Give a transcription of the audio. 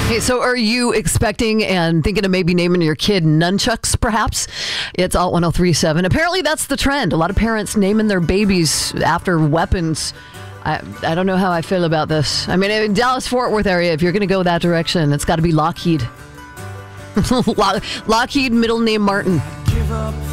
Hey, so are you expecting and thinking of maybe naming your kid Nunchucks, perhaps? It's Alt 1037. Apparently, that's the trend. A lot of parents naming their babies after weapons. I don't know how I feel about this. I mean, in Dallas-Fort Worth area, if you're going to go that direction, it's got to be Lockheed. Lockheed, middle name Martin.